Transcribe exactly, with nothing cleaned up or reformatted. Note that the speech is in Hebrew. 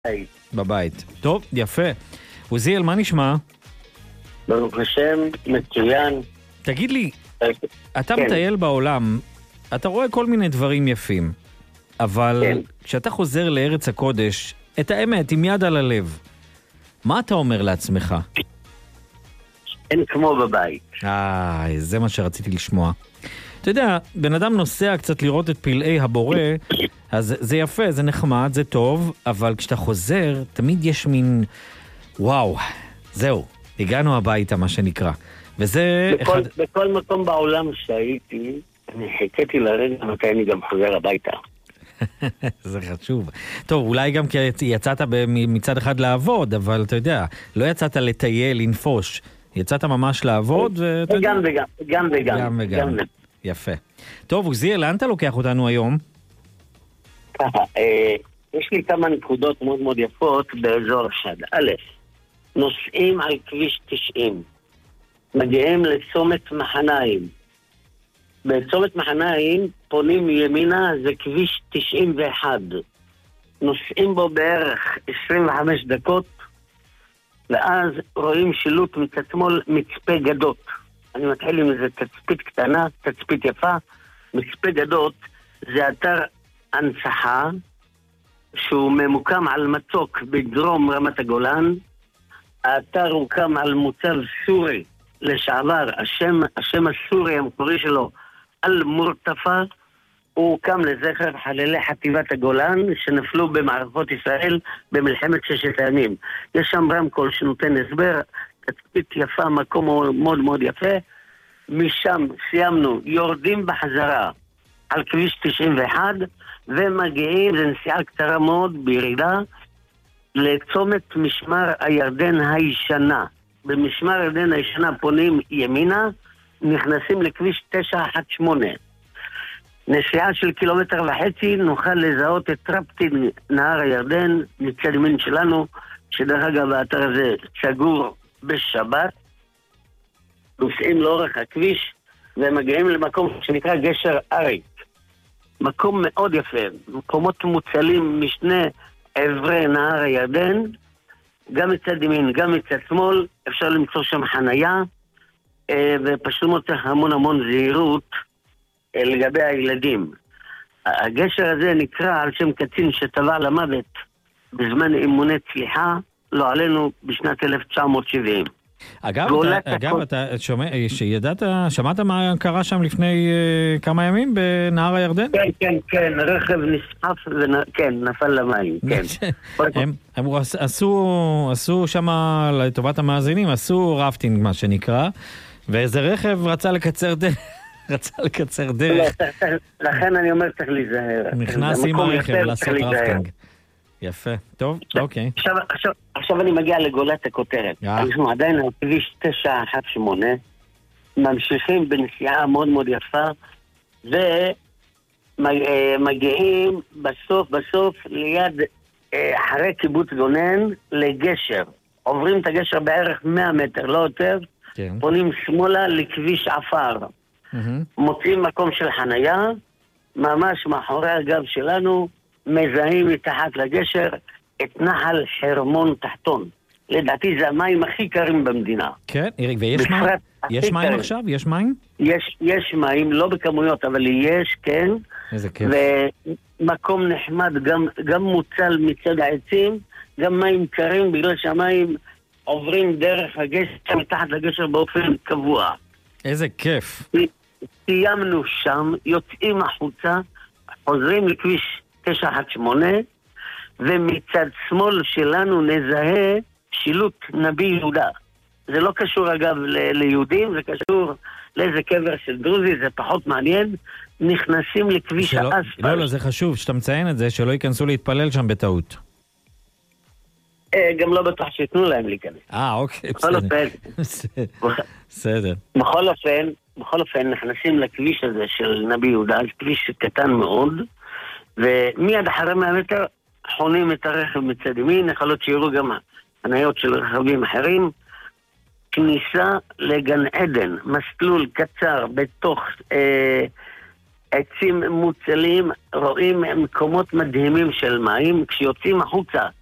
בבית. טוב, יפה. עוזיאל, מה נשמע? ברוך השם, מצוין. תגיד לי, אתה מטייל בעולם, אתה רואה כל מיני דברים יפים, אבל כשאתה חוזר לארץ הקודש, את האמת, עם יד על הלב, מה אתה אומר לעצמך? אין כמו בבית. אה, זה מה שרציתי לשמוע. אתה יודע, בן אדם נוסע קצת לראות את פלאי הבורא, אז זה יפה, זה נחמד, זה טוב, אבל כשאתה חוזר, תמיד יש מין, וואו, זהו, הגענו הביתה, מה שנקרא. וזה... בכל, אחד... בכל מקום בעולם שהייתי, אני חיכיתי לרגע מתי אני גם חוזר הביתה. זה חשוב. טוב, אולי גם כי יצאת מצד אחד לעבוד, אבל אתה יודע, לא יצאת לטייל, לנפוש. יצאת ממש לעבוד, ואתה יודע... גם וגם, גם וגם. גם וגם. יפה. טוב, עוזיאל, לאן אתה לוקח אותנו היום? ככה, אה, יש לי כמה נקודות מאוד מאוד יפות באזור השד. א', נוסעים על כביש תשעים. מגיעים לצומת מחניים. בצומת מחניים פונים ימינה, זה כביש תשעים ואחת. נוסעים בו בערך עשרים וחמש דקות, ואז רואים שילוט מצד שמאל, מצפה גדות. אני מתחיל עם איזה תצפית קטנה, תצפית יפה. מצפה גדות זה אתר הנצחה, שהוא ממוקם על מצוק בדרום רמת הגולן. האתר הוקם על מוצב סורי לשעבר, השם, השם הסורי המקורי שלו, אל-מורטפה. הוא הוקם לזכר חללי חטיבת הגולן שנפלו במערכות ישראל במלחמת ששת הימים. יש שם רמקול שנותן הסבר, תצפית יפה, מקום מאוד מאוד יפה. משם סיימנו, יורדים בחזרה על כביש תשעים ואחת ומגיעים, זה נסיעה קצרה מאוד בירידה, לצומת משמר הירדן הישנה. במשמר הירדן הישנה פונים ימינה, נכנסים לכביש תשע אחת שמונה. נסיעה של קילומטר וחצי, נוכל לזהות את טרפטין נהר הירדן מצד ימין שלנו, שדרך אגב האתר הזה סגור בשבת. נוסעים לאורך הכביש ומגיעים למקום שנקרא גשר אריק. מקום מאוד יפה, מקומות מוצלים משני עברי נהר הירדן, גם מצד ימין, גם מצד שמאל, אפשר למצוא שם חנייה, ופשוט מוצא המון המון זהירות לגבי הילדים. הגשר הזה נקרא על שם קצין שטבע למוות בזמן אימוני צליחה, לא עלינו בשנת אלף תשע מאות שבעים. אגב, אתה, אגב, אתה שומע, שידעת, שמעת מה קרה שם לפני uh, כמה ימים בנהר הירדן? כן, כן, כן, רכב נסחף, כן, נפל למים, כן. הם, הם עשו, עשו שם, לטובת המאזינים, עשו רפטינג, מה שנקרא, ואיזה רכב רצה לקצר דרך. רצה לקצר דרך. לכן אני אומר, צריך להיזהר. נכנס עם הרכב לעשות רפטינג. יפה, טוב, אוקיי. עכשיו, עכשיו, עכשיו אני מגיע לגולת הכותרת. אנחנו עדיין על כביש תשע אחת שמונה, ממשיכים בנסיעה מאוד מאוד יפה, ומגיעים בסוף, בסוף, ליד, אחרי קיבוץ גונן, לגשר. עוברים את הגשר בערך מאה מטר, לא יותר, פונים שמאלה לכביש עפר. מוצאים מקום של חנייה, ממש מאחורי הגב שלנו, מזהים מתחת לגשר את נחל חרמון תחתון. לדעתי זה המים הכי קרים במדינה. כן, ויש מים? יש מים עכשיו? יש מים? יש, יש מים, לא בכמויות, אבל יש, כן. איזה כיף. ומקום נחמד, גם, גם מוצל מצד העצים, גם מים קרים, בגלל שהמים עוברים דרך הגשר, מתחת לגשר באופן קבוע. איזה כיף. סיימנו שם, יוצאים החוצה, חוזרים לכביש תשע אחת שמונה, ומצד שמאל שלנו נזהה שילוט נביא יהודה. זה לא קשור אגב ל- ליהודים, זה קשור לאיזה קבר של דרוזי, זה פחות מעניין. נכנסים לכביש האספלט. לא, לא, זה חשוב שאתה מציין את זה, שלא ייכנסו להתפלל שם בטעות. גם לא בטוח שיתנו להם להיכנס. אה, אוקיי, בכל אופן. בסדר. בכל אופן, בכל אופן נכנסים לכביש הזה של נביא יהודה, זה כביש קטן מאוד, ומיד אחרי מאה מטר חונים את הרכב מצד ימין, יכול להיות שיראו גם חניות של רכבים אחרים. כניסה לגן עדן, מסלול קצר בתוך אה, עצים מוצלים, רואים מקומות מדהימים של מים. כשיוצאים החוצה